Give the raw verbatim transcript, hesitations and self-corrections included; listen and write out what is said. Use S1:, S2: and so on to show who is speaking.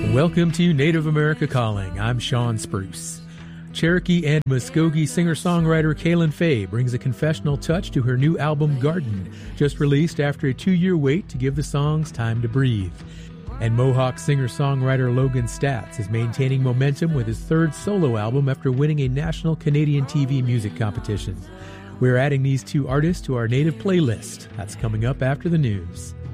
S1: Welcome to Native America Calling. I'm Sean Spruce. Cherokee and Muskogee singer-songwriter Kaylin Faye brings a confessional touch to her new album Garden, just released after a two-year wait to give the songs time to breathe. And Mohawk singer-songwriter Logan Statz is maintaining momentum with his third solo album after winning a national Canadian T V music competition. We're adding these two artists to our native playlist. That's coming up after the news.